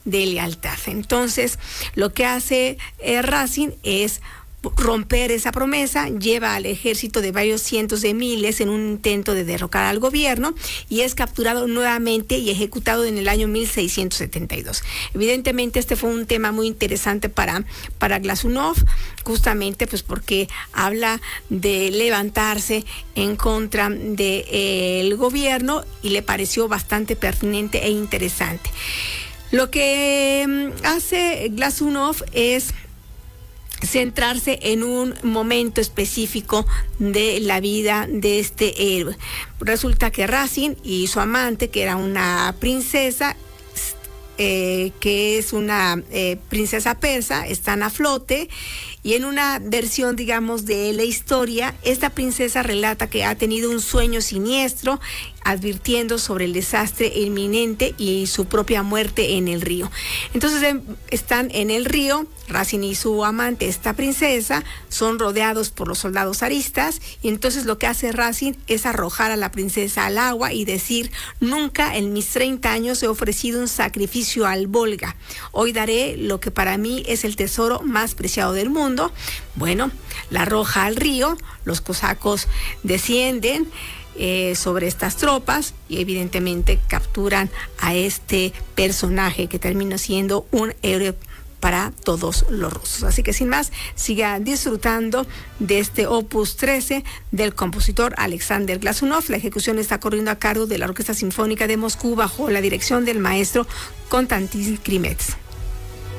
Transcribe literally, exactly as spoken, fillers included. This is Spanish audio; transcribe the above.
de lealtad. Entonces, lo que hace eh, Racine es romper esa promesa, lleva al ejército de varios cientos de miles en un intento de derrocar al gobierno y es capturado nuevamente y ejecutado en el año mil seiscientos setenta y dos. Evidentemente este fue un tema muy interesante para, para Glazunov, justamente pues porque habla de levantarse en contra del de, eh, gobierno y le pareció bastante pertinente e interesante. Lo que hace Glazunov es centrarse en un momento específico de la vida de este héroe. Resulta que Racine y su amante, que era una princesa, eh, que es una eh, princesa persa, están a flote. Y en una versión, digamos, de la historia, esta princesa relata que ha tenido un sueño siniestro, advirtiendo sobre el desastre inminente y su propia muerte en el río. Entonces eh, están en el río, Racine y su amante, esta princesa, son rodeados por los soldados zaristas, y entonces lo que hace Racine es arrojar a la princesa al agua y decir: nunca en mis treinta años he ofrecido un sacrificio al Volga. Hoy daré lo que para mí es el tesoro más preciado del mundo. Bueno, la arroja al río, los cosacos descienden eh, sobre estas tropas y evidentemente capturan a este personaje que termina siendo un héroe para todos los rusos. Así que sin más, siga disfrutando de este opus trece del compositor Alexander Glazunov. La ejecución está corriendo a cargo de la Orquesta Sinfónica de Moscú bajo la dirección del maestro Konstantin Krimets.